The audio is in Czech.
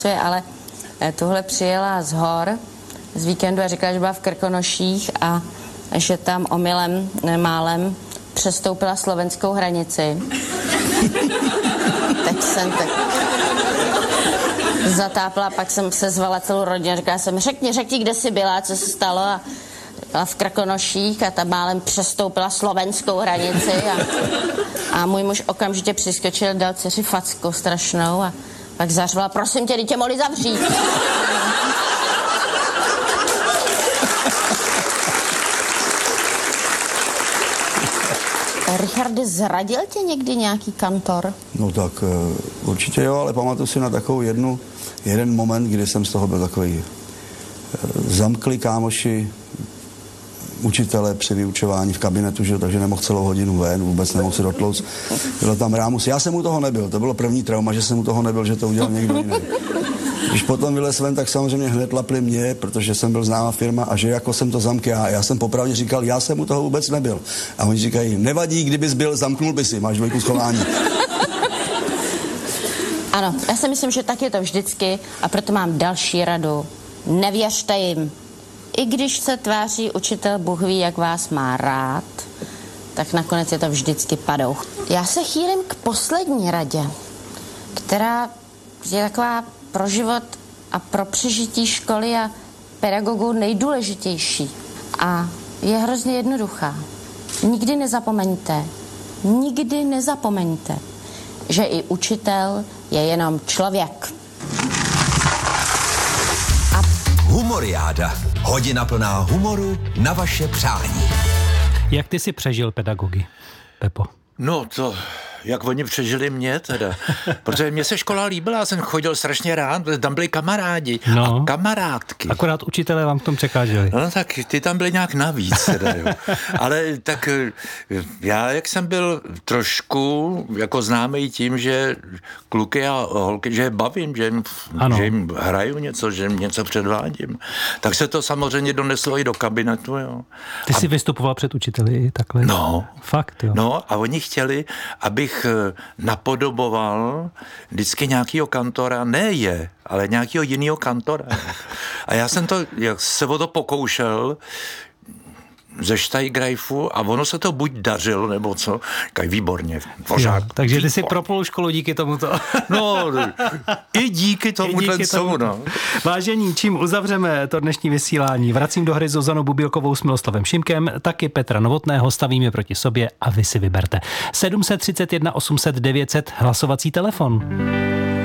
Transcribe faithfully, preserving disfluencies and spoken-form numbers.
ale tuhle přijela z hor z víkendu a říkala, že byla v Krkonoších a že tam omylem, málem přestoupila slovenskou hranici. Tak jsem tak zatápla, pak jsem se zvala celou rodinu, říkala jsem, řekni, řekni, kde jsi byla, co se stalo, a byla v Krkonoších a tam málem přestoupila slovenskou hranici a, a můj muž okamžitě přiskočil, dal dceři facku strašnou a pak zařvala, prosím tě, dítě, mohli zavřít. Richarde, zradil tě někdy nějaký kantor? No tak určitě jo, ale pamatuju si na takovou jednu, jeden moment, kdy jsem z toho byl takový zamkli kámoši, učitele při vyučování v kabinetu, že, takže nemohl celou hodinu ven, vůbec nemohl se dotlouct. Bylo tam rámus. Já jsem u toho nebyl, to bylo první trauma, že jsem u toho nebyl, že to udělal někdo jiný. Když potom vylez ven, tak samozřejmě hned lapli mě, protože jsem byl známá firma a že jako jsem to zamkl já. Já jsem popravdě říkal, já jsem u toho vůbec nebyl. A oni říkají, nevadí, kdybys byl, zamknul by si, máš dvojku schování. Ano, já si myslím, že tak je to vždycky a proto mám další radu. Nevěřte jim. I když se tváří učitel, Bůh ví, jak vás má rád, tak nakonec je to vždycky padouch. Já se chýlím k poslední radě, která je taková pro život a pro přežití školy a pedagogů nejdůležitější. A je hrozně jednoduchá. Nikdy nezapomeňte, nikdy nezapomeňte, že i učitel je jenom člověk. Humoriáda. Hodina plná humoru na vaše přání. Jak ty si přežil pedagogy, Pepo? No to, jak oni přežili mě teda. Protože mě se škola líbila, já jsem chodil strašně rád, tam byli kamarádi no. a kamarádky. Akorát učitelé vám v tom překáželi. No tak ty tam byli nějak navíc teda, jo. Ale tak já, jak jsem byl trošku jako známý tím, že kluky a holky, že je bavím, že jim, že jim hraju něco, že jim něco předvádím, tak se to samozřejmě doneslo i do kabinetu, jo. Ty a... jsi vystupoval před učiteli takhle? No. Fakt, jo. No a oni chtěli, abych napodoboval vždycky nějakýho kantora, ne je, ale nějakýho jinýho kantora. A já jsem to, jak se o to pokoušel, ze Steiggreifu a ono se to buď dařilo, nebo co, kaj výborně, pořád. Jo, takže výbor. ty si proplul školu díky tomuto. No, i díky tomu, I díky tomu, no. Vážení, čím uzavřeme to dnešní vysílání? Vracím do hry Zuzanu Bubílkovou s Miloslavem Šimkem, taky Petra Novotného, stavíme proti sobě a vy si vyberte. sedm set třicet jedna osm set devět set hlasovací telefon.